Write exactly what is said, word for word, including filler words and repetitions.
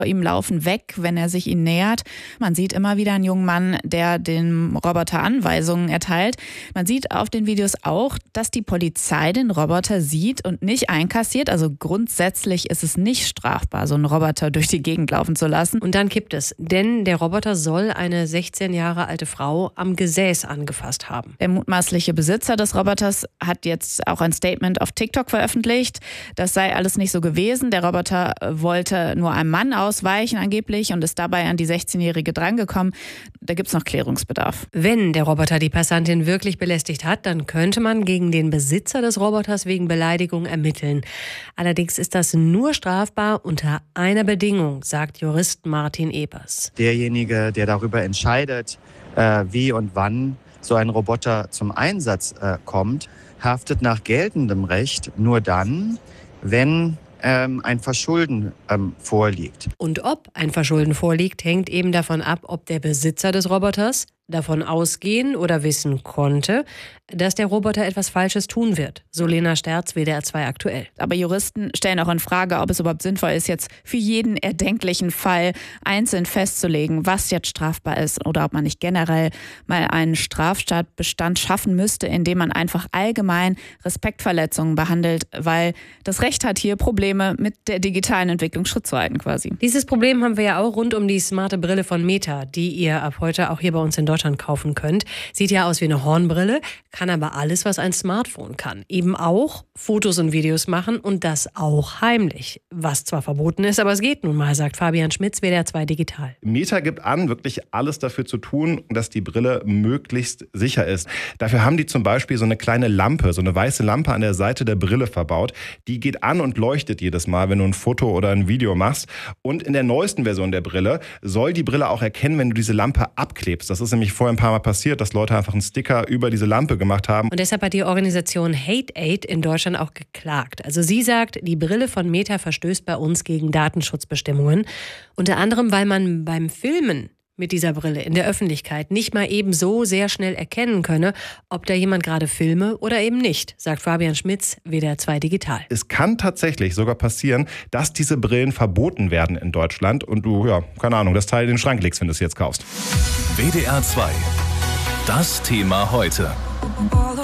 ihm laufen weg, wenn er sich ihnen nähert. Man sieht immer wieder einen jungen Mann, der dem Roboter Anweisungen erteilt. Man sieht auf den Videos auch, dass die Polizei den Roboter sieht und nicht einkassiert. Also grundsätzlich ist es nicht strafbar, so einen Roboter durch die Gegend laufen zu lassen. Und dann kippt es, denn der Roboter soll eine sechzehn Jahre alte Frau am Gesäß angefasst haben. Der mutmaßliche Besitzer des Roboters hat jetzt auch ein Statement auf TikTok veröffentlicht. Das sei alles nicht so gewesen. Der Roboter wollte nur einem Mann ausweichen angeblich und ist dabei an die sechzehnjährige drangekommen. Da gibt es noch Klärungsbedarf. Wenn der Roboter die Passantin wirklich belästigt hat, dann könnte man gegen den Besitzer des Roboters wegen Beleidigung ermitteln. Allerdings ist das nur strafbar unter einer Bedingung, sagt Jurist Martin Ebers. Derjenige, der darüber entscheidet, äh, wie und wann so ein Roboter zum Einsatz äh, kommt, haftet nach geltendem Recht nur dann, wenn ähm, ein Verschulden ähm, vorliegt. Und ob ein Verschulden vorliegt, hängt eben davon ab, ob der Besitzer des Roboters davon ausgehen oder wissen konnte, dass der Roboter etwas Falsches tun wird. So Lena Sterz, W D R zwei aktuell. Aber Juristen stellen auch in Frage, ob es überhaupt sinnvoll ist, jetzt für jeden erdenklichen Fall einzeln festzulegen, was jetzt strafbar ist oder ob man nicht generell mal einen Straftatbestand schaffen müsste, indem man einfach allgemein Respektverletzungen behandelt, weil das Recht hat hier Probleme mit der digitalen Entwicklung Schritt zu halten quasi. Dieses Problem haben wir ja auch rund um die smarte Brille von Meta, die ihr ab heute auch hier bei uns in Deutschland kaufen könnt. Sieht ja aus wie eine Hornbrille, kann aber alles, was ein Smartphone kann. Eben auch Fotos und Videos machen und das auch heimlich. Was zwar verboten ist, aber es geht nun mal, sagt Fabian Schmitz, W D R zwei Digital. Meta gibt an, wirklich alles dafür zu tun, dass die Brille möglichst sicher ist. Dafür haben die zum Beispiel so eine kleine Lampe, so eine weiße Lampe an der Seite der Brille verbaut. Die geht an und leuchtet jedes Mal, wenn du ein Foto oder ein Video machst. Und in der neuesten Version der Brille soll die Brille auch erkennen, wenn du diese Lampe abklebst. Das ist nämlich vorher ein paar Mal passiert, dass Leute einfach einen Sticker über diese Lampe gemacht haben. Und deshalb hat die Organisation Hate Aid in Deutschland auch geklagt. Also sie sagt, die Brille von Meta verstößt bei uns gegen Datenschutzbestimmungen. Unter anderem, weil man beim Filmen mit dieser Brille in der Öffentlichkeit nicht mal eben so sehr schnell erkennen könne, ob da jemand gerade filme oder eben nicht, sagt Fabian Schmitz, W D R zwei Digital. Es kann tatsächlich sogar passieren, dass diese Brillen verboten werden in Deutschland und du, ja, keine Ahnung, das Teil in den Schrank legst, wenn du es jetzt kaufst. W D R zwei. Das Thema heute.